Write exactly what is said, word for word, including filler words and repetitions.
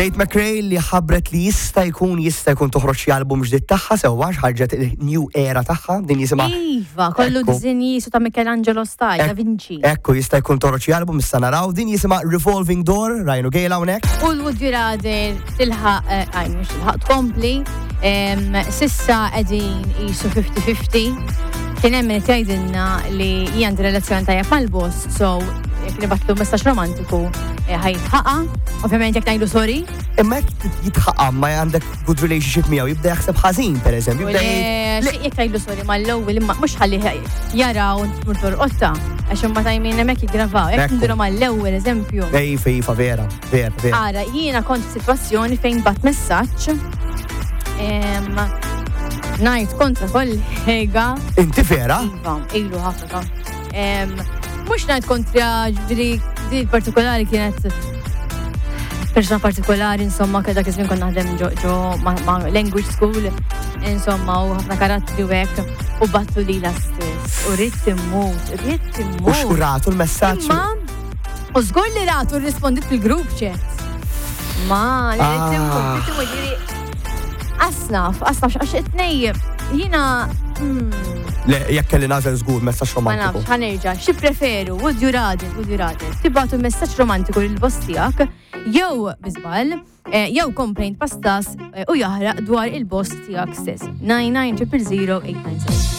Tate McRae li ħabbret li jista' jkun jista' jkun toħroġ xi album ġdid tagħha sewwa ħarġet il-new era tagħha din jisimha. Iva, kollu diżinji su ta' Michelangelo style, Da Vinci. Ekku jista' jkun toħroġ xi album issa naraw din jisimha Revolving Door, rajnu gejla hawnhekk. U l-Would You Rather tilħaq għaj mhux tilħaq tkompli. Sissa qegħdin qisu fifty fifty. Kien hemm min jgħidilna li hija għandi relazzjoni tajjeb mal-boss, so jekk nibatlu messaġġ romantiku ħajtħaqa, ovvjament jekk ngħidu sorry. Imma jekk jitħaqa ma għandek good relationship miegħu jibda jaħseb ħażin pereżempju. Jekk ngħidu sorry mal-ewwel imma mhux ħalli jaraw tmur torqotta għax imma tajmin hemmhekk jiggravaw. Jekk ndiru mal-ewwel eżempju. Ejfa iva vera, vera, vera. Ara, jiena kont f'sitwazzjoni fejn bat messaġġ ngħid kontra kollega. Inti vera? Iva, ilu ħafna. Mhux ngħid kontra ġifieri di partikolari kienet persuna partikolari, insomma, dak iż-żmien kont naħdem ġo ma' language school, insomma, u ħafna karattri u hekk, u battu lilha stess. U rrid timmut, rrid timmut. U xuratu l-messaġġ. Imma u żgur li ratu rrispondit fil-group chat. Ma, li rrid timmut, rrid timmut ġifieri Asnaf, asnaf, għax it-tnej, jina... Le, jekk kelli nażel żgur messaġġ romantiku. Ma nafx, ħanerġa', xi preferu, would you rather, would you rather, tibgħatu messaġġ romantiku lill-boss tiegħek, jew biżball, jew complaint pastas u jaħraq dwar il-boss tiegħek stess. nine nine zero zero zero eight nine seven.